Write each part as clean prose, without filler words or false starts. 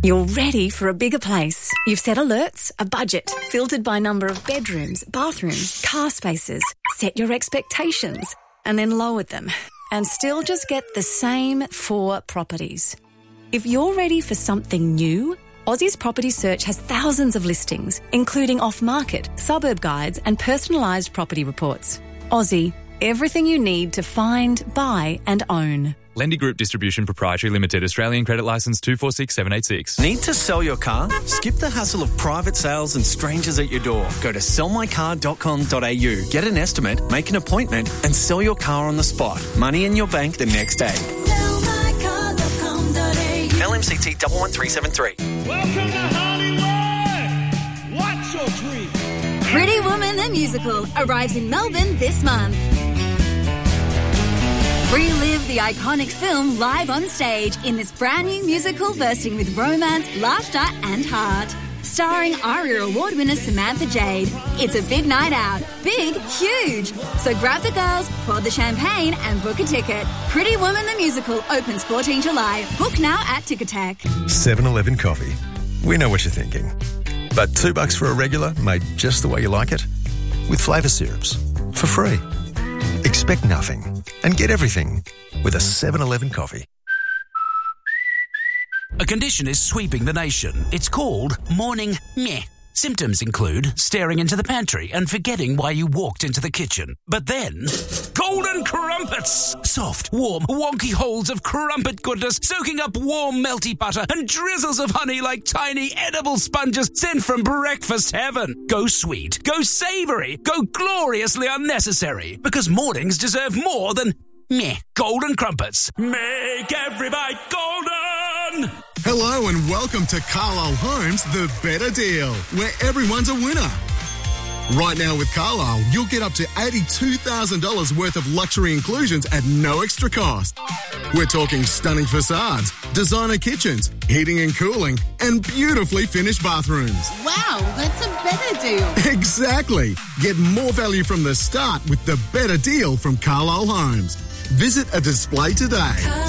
You're ready for a bigger place. You've set alerts, a budget, filtered by number of bedrooms, bathrooms, car spaces, set your expectations, and then lowered them, and still just get the same 4 properties. If you're ready for something new, Aussie's Property Search has thousands of listings, including off-market, suburb guides, and personalised property reports. Aussie, everything you need to find, buy, and own. Lendy Group Distribution Proprietary Limited, Australian Credit Licence 246786. Need to sell your car? Skip the hassle of private sales and strangers at your door. Go to sellmycar.com.au, get an estimate, make an appointment, and sell your car on the spot. Money in your bank the next day. Sellmycar.com.au. LMCT 11373. Welcome to Hollywood! What's your dream? Pretty Woman the Musical arrives in Melbourne this month. Relive the iconic film live on stage in this brand new musical bursting with romance, laughter and heart. Starring ARIA Award winner Samantha Jade. It's a big night out. Big, huge. So grab the girls, pour the champagne and book a ticket. Pretty Woman the Musical opens 14 July. Book now at Ticketek. 7-Eleven coffee. We know what you're thinking. But $2 for a regular made just the way you like it? With flavour syrups. For free. Expect nothing and get everything with a 7-Eleven coffee. A condition is sweeping the nation. It's called morning meh. Symptoms include staring into the pantry and forgetting why you walked into the kitchen. But then, golden crumpets! Soft, warm, wonky holes of crumpet goodness soaking up warm, melty butter and drizzles of honey like tiny edible sponges sent from breakfast heaven. Go sweet, go savoury, go gloriously unnecessary. Because mornings deserve more than meh. Golden crumpets. Make every bite golden! Hello and welcome to Carlisle Homes, the better deal, where everyone's a winner. Right now with Carlisle, you'll get up to $82,000 worth of luxury inclusions at no extra cost. We're talking stunning facades, designer kitchens, heating and cooling, and beautifully finished bathrooms. Wow, that's a better deal. Exactly. Get more value from the start with the better deal from Carlisle Homes. Visit a display today.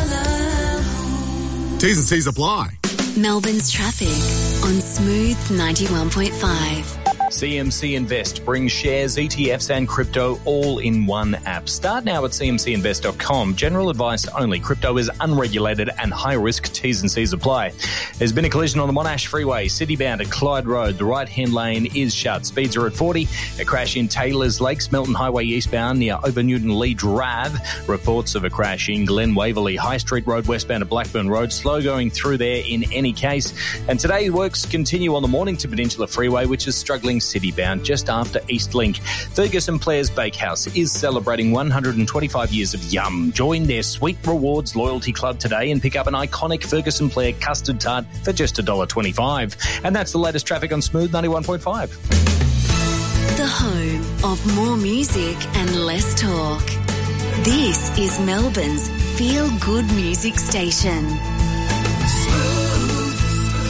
T's and C's apply. Melbourne's traffic on Smooth 91.5. CMC Invest brings shares, ETFs and crypto all in one app. Start now at cmcinvest.com. General advice only. Crypto is unregulated and high risk. T's and C's apply. There's been a collision on the Monash Freeway, city-bound at Clyde Road. The right-hand lane is shut. Speeds are at 40. A crash in Taylors Lakes, Melton Highway eastbound near Over Newton Lee Drave. Reports of a crash in Glen Waverley, High Street Road westbound at Blackburn Road. Slow going through there in any case. And today works continue on the Mornington Peninsula Freeway, which is struggling city-bound just after Eastlink. Ferguson Players Bakehouse is celebrating 125 years of yum. Join their Sweet Rewards Loyalty Club today and pick up an iconic Ferguson Player custard tart for just $1.25. And that's the latest traffic on Smooth 91.5. The home of more music and less talk. This is Melbourne's feel-good music station. Smooth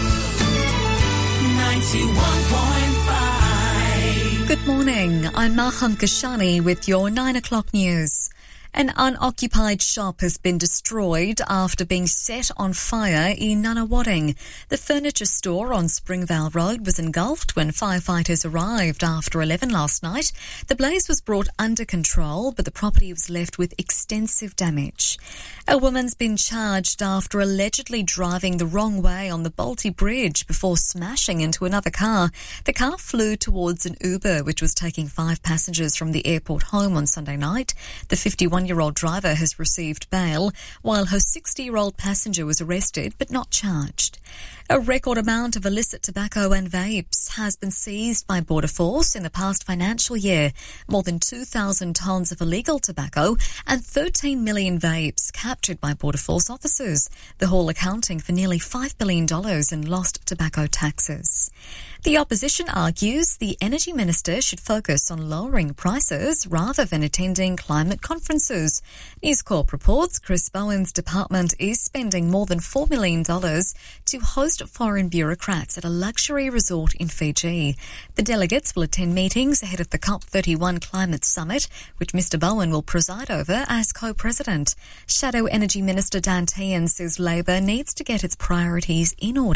91.5. Good morning, I'm Maham Kashani with your 9 o'clock news. An unoccupied shop has been destroyed after being set on fire in Nunawading. The furniture store on Springvale Road was engulfed when firefighters arrived after 11 last night. The blaze was brought under control, but the property was left with extensive damage. A woman's been charged after allegedly driving the wrong way on the Balti Bridge before smashing into another car. The car flew towards an Uber, which was taking 5 passengers from the airport home on Sunday night. The 51-year-old driver has received bail, while her 60-year-old passenger was arrested but not charged. A record amount of illicit tobacco and vapes has been seized by Border Force in the past financial year. More than 2,000 tonnes of illegal tobacco and 13 million vapes captured by Border Force officers, the haul accounting for nearly $5 billion in lost tobacco taxes. The opposition argues the Energy Minister should focus on lowering prices rather than attending climate conferences. News Corp reports Chris Bowen's department is spending more than $4 million to host foreign bureaucrats at a luxury resort in Fiji. The delegates will attend meetings ahead of the COP31 Climate Summit, which Mr Bowen will preside over as co-president. Shadow Energy Minister Dan Tehan says Labor needs to get its priorities in order.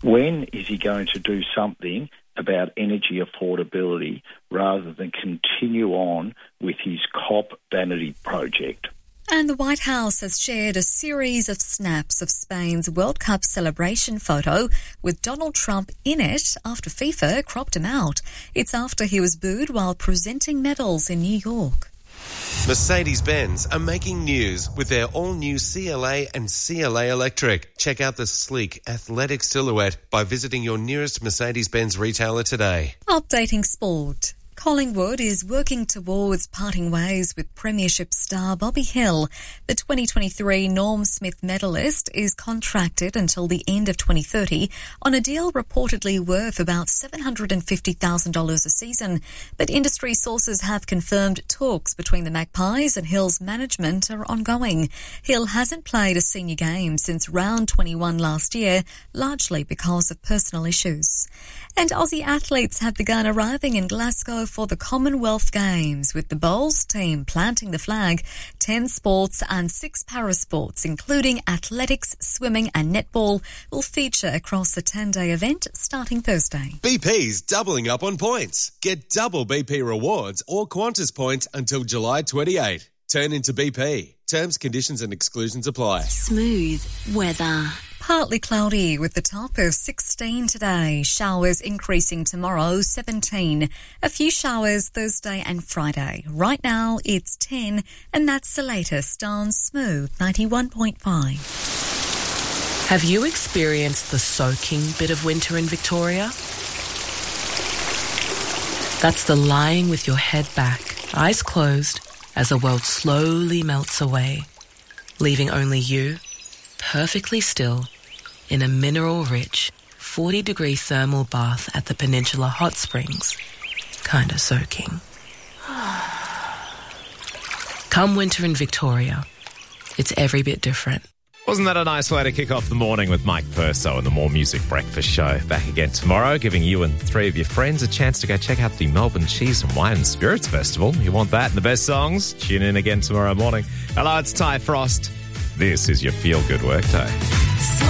When is he going to do something about energy affordability rather than continue on with his COP vanity project? And the White House has shared a series of snaps of Spain's World Cup celebration photo with Donald Trump in it after FIFA cropped him out. It's after he was booed while presenting medals in New York. Mercedes-Benz are making news with their all-new CLA and CLA Electric. Check out the sleek, athletic silhouette by visiting your nearest Mercedes-Benz retailer today. Updating sport. Collingwood is working towards parting ways with Premiership star Bobby Hill. The 2023 Norm Smith medalist is contracted until the end of 2030 on a deal reportedly worth about $750,000 a season. But industry sources have confirmed talks between the Magpies and Hill's management are ongoing. Hill hasn't played a senior game since round 21 last year, largely because of personal issues. And Aussie athletes have begun arriving in Glasgow for the Commonwealth Games, with the bowls team planting the flag. 10 sports and 6 parasports, including athletics, swimming and netball, will feature across the 10-day event starting Thursday. BP's doubling up on points. Get double BP rewards or Qantas points until July 28. Turn into BP. Terms, conditions and exclusions apply. Smooth weather. Partly cloudy with the top of 16 today. Showers increasing tomorrow, 17. A few showers Thursday and Friday. Right now it's 10 and that's the latest on Smooth 91.5. Have you experienced the soaking bit of winter in Victoria? That's the lying with your head back, eyes closed, as the world slowly melts away, leaving only you, perfectly still, in a mineral-rich, 40-degree thermal bath at the Peninsula Hot Springs, kinda soaking. Come winter in Victoria, it's every bit different. Wasn't that a nice way to kick off the morning with Mike Purcell and the More Music Breakfast Show? Back again tomorrow, giving you and 3 of your friends a chance to go check out the Melbourne Cheese and Wine and Spirits Festival. You want that and the best songs? Tune in again tomorrow morning. Hello, it's Ty Frost. This is your Feel Good Workday.